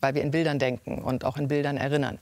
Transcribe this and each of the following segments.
weil wir in Bildern denken und auch in Bildern erinnern.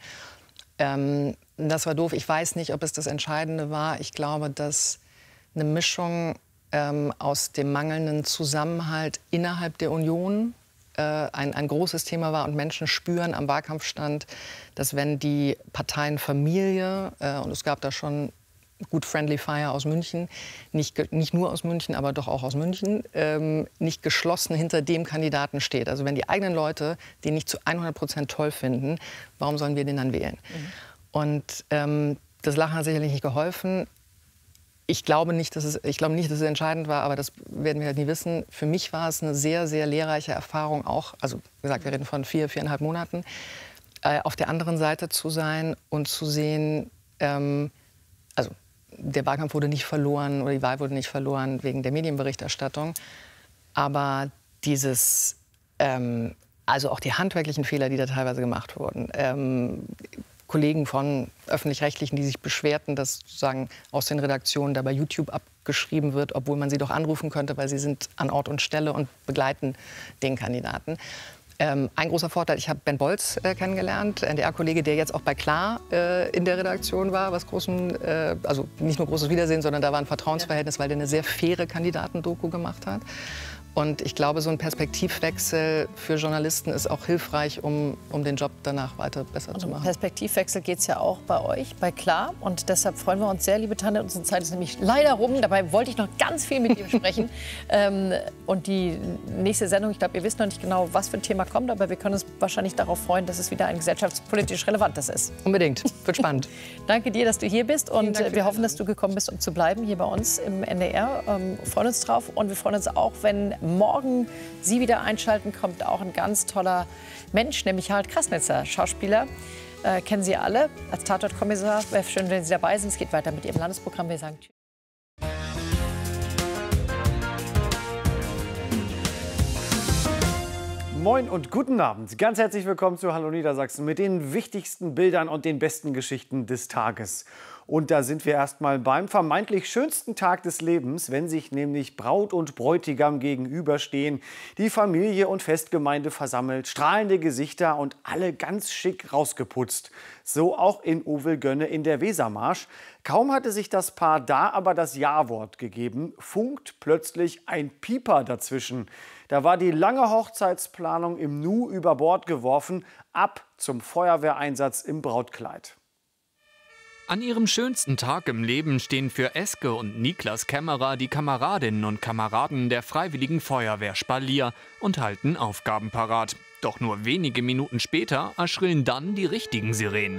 Das war doof. Ich weiß nicht, ob es das Entscheidende war. Ich glaube, dass eine Mischung aus dem mangelnden Zusammenhalt innerhalb der Union ein großes Thema war. Und Menschen spüren am Wahlkampfstand, dass wenn die Parteienfamilie, und es gab da schon gut Friendly Fire aus München, nicht nur aus München, aber doch auch aus München, nicht geschlossen hinter dem Kandidaten steht. Also wenn die eigenen Leute den nicht zu 100% toll finden, warum sollen wir den dann wählen? Und das Lachen hat sicherlich nicht geholfen. Ich glaube nicht, dass es entscheidend war, aber das werden wir halt nie wissen. Für mich war es eine sehr, sehr lehrreiche Erfahrung auch, also wie gesagt, wir reden von 4,5 Monaten, auf der anderen Seite zu sein und zu sehen, also der Wahlkampf wurde nicht verloren oder die Wahl wurde nicht verloren wegen der Medienberichterstattung, aber dieses, also auch die handwerklichen Fehler, die da teilweise gemacht wurden, Kollegen von Öffentlich-Rechtlichen, die sich beschwerten, dass sozusagen aus den Redaktionen da bei YouTube abgeschrieben wird, obwohl man sie doch anrufen könnte, weil sie sind an Ort und Stelle und begleiten den Kandidaten. Ein großer Vorteil, ich habe Ben Bolz kennengelernt, NDR-Kollege, der jetzt auch bei Klar in der Redaktion war, was also nicht nur großes Wiedersehen, sondern da war ein Vertrauensverhältnis, weil der eine sehr faire Kandidatendoku gemacht hat. Und ich glaube, so ein Perspektivwechsel für Journalisten ist auch hilfreich, um den Job danach weiter besser zu machen. Perspektivwechsel geht es ja auch bei euch, bei Klar. Und deshalb freuen wir uns sehr, liebe Tanja. Unsere Zeit ist nämlich leider rum. Dabei wollte ich noch ganz viel mit dir sprechen. Und die nächste Sendung, ich glaube, ihr wisst noch nicht genau, was für ein Thema kommt. Aber wir können uns wahrscheinlich darauf freuen, dass es wieder ein gesellschaftspolitisch relevantes ist. Unbedingt. Wird spannend. Danke dir, dass du hier bist. Und wir hoffen, dass du gekommen bist, um zu bleiben hier bei uns im NDR. Freuen uns drauf. Und wir freuen uns auch, wenn morgen Sie wieder einschalten, kommt auch ein ganz toller Mensch, nämlich Harald Krasnitzer, Schauspieler. Kennen Sie alle als Tatortkommissar. Wäre schön, wenn Sie dabei sind. Es geht weiter mit Ihrem Landesprogramm. Wir sagen Tschüss. Moin und guten Abend. Ganz herzlich willkommen zu Hallo Niedersachsen mit den wichtigsten Bildern und den besten Geschichten des Tages. Und da sind wir erst mal beim vermeintlich schönsten Tag des Lebens, wenn sich nämlich Braut und Bräutigam gegenüberstehen, die Familie und Festgemeinde versammelt, strahlende Gesichter und alle ganz schick rausgeputzt. So auch in Ovelgönne in der Wesermarsch. Kaum hatte sich das Paar da aber das Ja-Wort gegeben, funkt plötzlich ein Pieper dazwischen. Da war die lange Hochzeitsplanung im Nu über Bord geworfen, ab zum Feuerwehreinsatz im Brautkleid. An ihrem schönsten Tag im Leben stehen für Eske und Niklas Kämmerer die Kameradinnen und Kameraden der Freiwilligen Feuerwehr Spalier und halten Aufgaben parat. Doch nur wenige Minuten später erschrillen dann die richtigen Sirenen.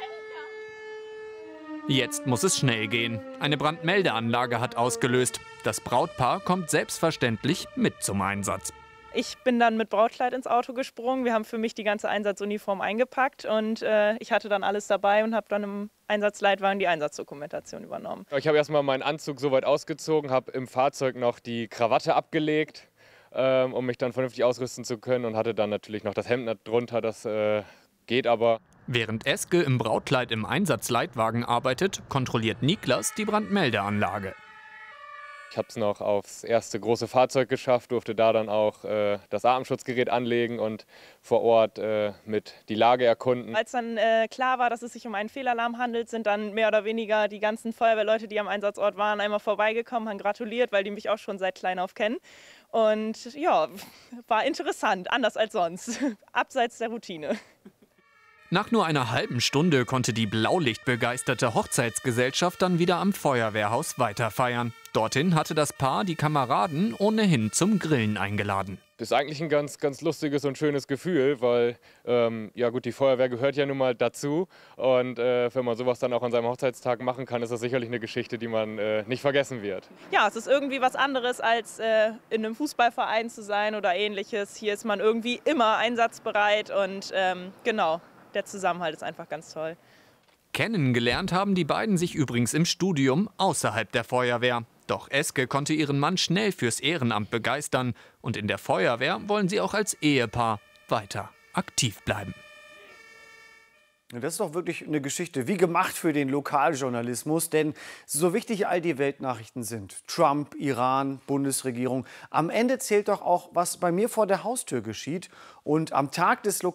Jetzt muss es schnell gehen. Eine Brandmeldeanlage hat ausgelöst. Das Brautpaar kommt selbstverständlich mit zum Einsatz. Ich bin dann mit Brautkleid ins Auto gesprungen. Wir haben für mich die ganze Einsatzuniform eingepackt und ich hatte dann alles dabei und habe dann im Einsatzleitwagen die Einsatzdokumentation übernommen. Ich habe erstmal meinen Anzug soweit ausgezogen, habe im Fahrzeug noch die Krawatte abgelegt, um mich dann vernünftig ausrüsten zu können und hatte dann natürlich noch das Hemd drunter, das geht aber. Während Eske im Brautkleid im Einsatzleitwagen arbeitet, kontrolliert Niklas die Brandmeldeanlage. Ich habe es noch aufs erste große Fahrzeug geschafft, durfte da dann auch das Atemschutzgerät anlegen und vor Ort mit die Lage erkunden. Als dann klar war, dass es sich um einen Fehlalarm handelt, sind dann mehr oder weniger die ganzen Feuerwehrleute, die am Einsatzort waren, einmal vorbeigekommen, haben gratuliert, weil die mich auch schon seit klein auf kennen. Und ja, war interessant, anders als sonst, abseits der Routine. Nach nur einer halben Stunde konnte die blaulichtbegeisterte Hochzeitsgesellschaft dann wieder am Feuerwehrhaus weiterfeiern. Dorthin hatte das Paar die Kameraden ohnehin zum Grillen eingeladen. Das ist eigentlich ein ganz lustiges und schönes Gefühl, weil ja gut, die Feuerwehr gehört ja nun mal dazu. Und wenn man sowas dann auch an seinem Hochzeitstag machen kann, ist das sicherlich eine Geschichte, die man nicht vergessen wird. Ja, es ist irgendwie was anderes, als in einem Fußballverein zu sein oder ähnliches. Hier ist man irgendwie immer einsatzbereit und genau. Der Zusammenhalt ist einfach ganz toll. Kennengelernt haben die beiden sich übrigens im Studium außerhalb der Feuerwehr. Doch Eske konnte ihren Mann schnell fürs Ehrenamt begeistern. Und in der Feuerwehr wollen sie auch als Ehepaar weiter aktiv bleiben. Das ist doch wirklich eine Geschichte wie gemacht für den Lokaljournalismus, denn so wichtig all die Weltnachrichten sind, Trump, Iran, Bundesregierung, am Ende zählt doch auch, was bei mir vor der Haustür geschieht. Und am Tag des